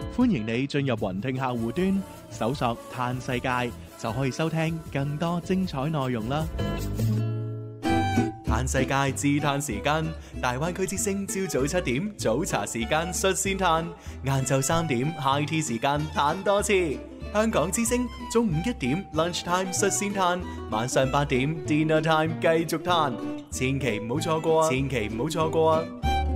歡迎你進入雲聽客戶端，搜索嘆世界，就可以收聽更多精彩內容啦。嘆世界自嘆時間，大灣區之聲朝早7點早茶時間率先嘆，晏晝3點 high tea 時間嘆多次。香港之聲中午1點 lunch time 率先嘆，晚上8點 dinner time 繼續嘆，千祈唔好錯過啊！千祈唔好錯過啊！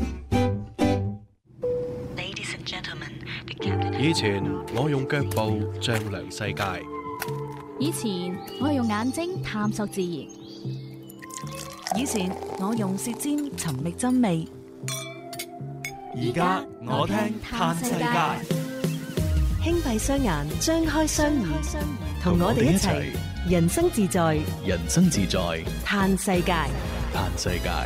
以前我用腳步丈量世界， 以前我用眼睛探索自然， 以前我用舌尖尋覓真味， 而家我聽嘆世界。 輕閉雙眼，張開雙耳，同我哋一齊人生自在， 人生自在， 嘆世界， 嘆世界。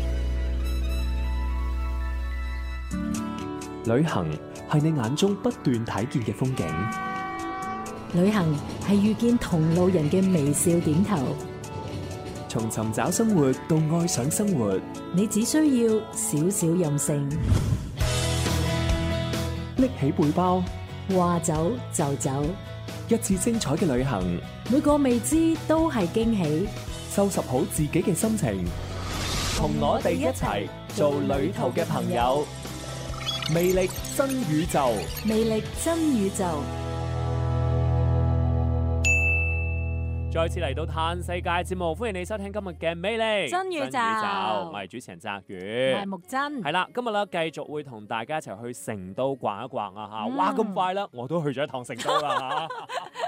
旅行係你眼中不斷睇見嘅風景， 旅行係遇見同路人嘅微笑點頭。 從尋找生活到愛上生活， 你只需要少少任性， 拎起背包， 話走就走， 一次精彩嘅旅行， 每個未知都係驚喜。 收拾好自己嘅心情，同我哋一齊做旅途嘅朋友。魅力真宇宙， 魅力真宇宙。 再次嚟到嘆世界節目，歡迎你收聽今日嘅魅力真宇宙， 我係主持人澤宇， 我係木真。 係啦，今日咧繼續會同大家一齊去成都逛一逛啊嚇！哇，咁快啦，我都去咗一趟成都啦嚇。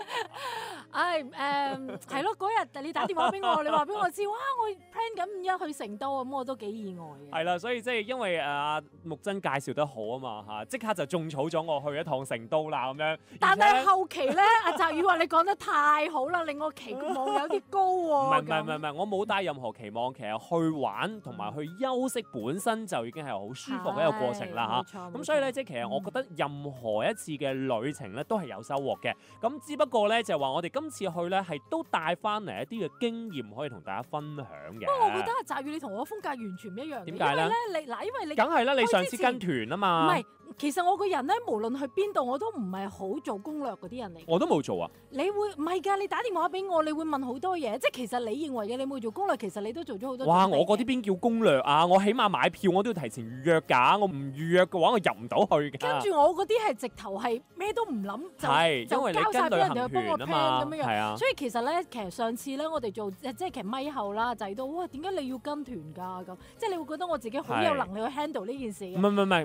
係咯，嗰日你打電話俾我，你話俾我知，哇！我 plan 緊5日去成都，咁我都幾意外嘅。 係啦，所以即係因為木真介紹得好啊嘛嚇，即刻就種草咗我去一趟成都啦咁樣。 但係後期咧，阿澤宇話你講得太好啦，令我期望有啲高喎。 唔係，我冇帶任何期望，其實去玩同埋去休息本身就已經係好舒服嘅一個過程啦嚇。咁所以咧，即係其實我覺得任何一次嘅旅程咧都係有收穫嘅。咁只不過咧就係話我哋今次去咧係都帶翻嚟一啲嘅經驗可以同大家分享嘅。 不過我覺得阿澤宇你同我風格完全唔一樣。 點解咧？ 因為你梗係啦，你上次跟團啊嘛。 唔係，其實我個人咧，無論去邊度我都唔係好做攻略嗰啲人嚟。 我都冇做啊。 你會唔係㗎？你打電話俾我，你會問好多嘢。即係其實你認為嘅你冇做攻略，其實你都做咗好多。 哇！我嗰啲邊叫攻略啊？我起碼買票我都要提前預約㗎。我唔預約嘅話，我入唔到去㗎。 跟住我嗰啲係直頭係咩都唔諗就交晒俾人哋去幫我 plan 咁樣。 係啊。 所以其實咧，其實上次咧，我哋做即係其實咪後啦，就係到哇點解你要跟團㗎咁？即係你會覺得我自己好有能力去 handle 呢件事嘅。 唔係。